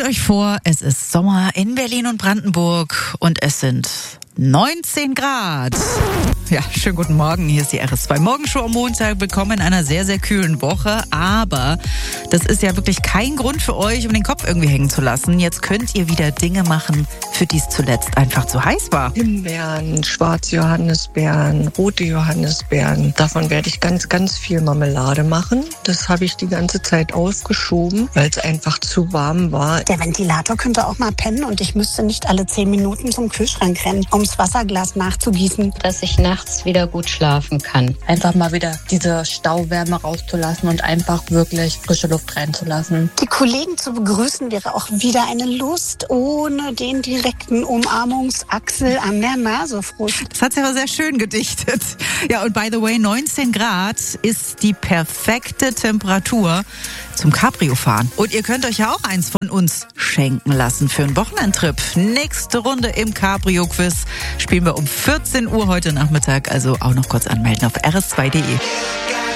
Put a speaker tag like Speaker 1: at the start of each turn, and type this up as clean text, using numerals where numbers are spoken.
Speaker 1: euch vor, es ist Sommer in Berlin und Brandenburg und es sind 19 Grad. Ja, schönen guten Morgen. Hier ist die RS2 Morgenshow am Montag. Willkommen in einer sehr, sehr kühlen Woche. Aber das ist ja wirklich kein Grund für euch, um den Kopf irgendwie hängen zu lassen. Jetzt könnt ihr wieder Dinge machen, für die es zuletzt einfach zu heiß war.
Speaker 2: Himbeeren, schwarze Johannisbeeren, rote Johannisbeeren. Davon werde ich ganz, ganz viel Marmelade machen. Das habe ich die ganze Zeit aufgeschoben, weil es einfach zu warm war.
Speaker 3: Der Ventilator könnte auch mal pennen und ich müsste nicht alle 10 Minuten zum Kühlschrank rennen, um das Wasserglas nachzugießen.
Speaker 4: Dass ich nachts wieder gut schlafen kann.
Speaker 5: Einfach mal wieder diese Stauwärme rauszulassen und einfach wirklich frische Luft reinzulassen.
Speaker 3: Die Kollegen zu begrüßen wäre auch wieder eine Lust, ohne den direkten Umarmungsachsel an der Nasefrust.
Speaker 1: Das hat sie aber sehr schön gedichtet. Ja, und by the way, 19 Grad ist die perfekte Temperatur zum Cabrio-Fahren. Und ihr könnt euch ja auch eins von uns schenken lassen für einen Wochenendtrip. Nächste Runde im Cabrio-Quiz spielen wir um 14 Uhr heute Nachmittag. Also auch noch kurz anmelden auf rs2.de.